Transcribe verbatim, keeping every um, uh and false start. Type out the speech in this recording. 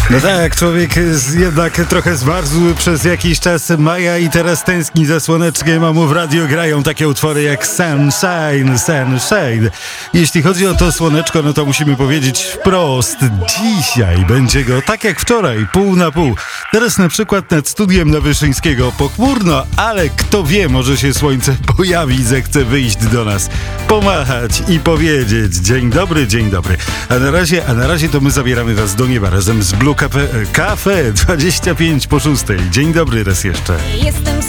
No tak, człowiek z, jednak trochę zmarzł przez jakiś czas maja i teraz tęskni za słoneczkiem, a mu w radio grają takie utwory jak Sunshine, Sunshine. Jeśli chodzi o to słoneczko, no to musimy powiedzieć wprost, dzisiaj będzie go tak jak wczoraj, pół na pół. Teraz na przykład nad studiem na Wyszyńskiego pochmurno, ale kto wie, może się słońce pojawi, zechce wyjść do nas, pomachać i powiedzieć dzień dobry, dzień dobry. A na razie, a na razie to my zabieramy was do nieba razem z Blue Cafe, Cafe dwadzieścia pięć po szóstej. Dzień dobry raz jeszcze. Jestem